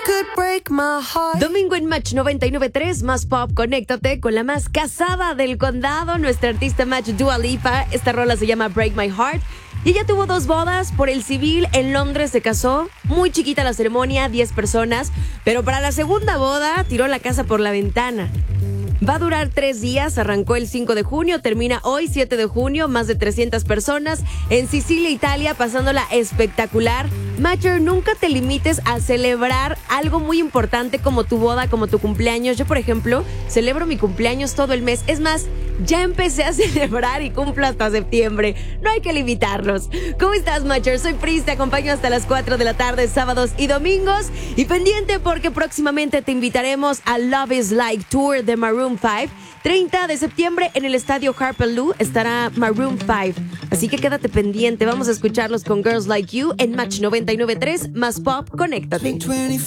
Domingo en Match 99.3, más pop, conéctate con la más casada del condado, nuestra artista Match Dua Lipa. Esta rola se llama Break My Heart. Y ella tuvo 2 bodas. Por el civil en Londres se casó, muy chiquita la ceremonia, 10 personas, pero para la segunda boda tiró la casa por la ventana. Va a durar 3 días, arrancó el 5 de junio, termina hoy 7 de junio, más de 300 personas en Sicilia, Italia, pasándola espectacular. Matcher, nunca te limites a celebrar algo muy importante como tu boda, como tu cumpleaños. Yo, por ejemplo, celebro mi cumpleaños todo el mes. Es más, ya empecé a celebrar y cumplo hasta septiembre. No hay que limitarnos. ¿Cómo estás, Matcher? Soy Pris, te acompaño hasta las 4 de la tarde, sábados y domingos. Y pendiente porque próximamente te invitaremos a Love is Like Tour de Maroon 5. 30 de septiembre en el estadio Harper Lou estará Maroon 5. Así que quédate pendiente. Vamos a escucharlos con Girls Like You en Match 99.3, más pop, conéctate.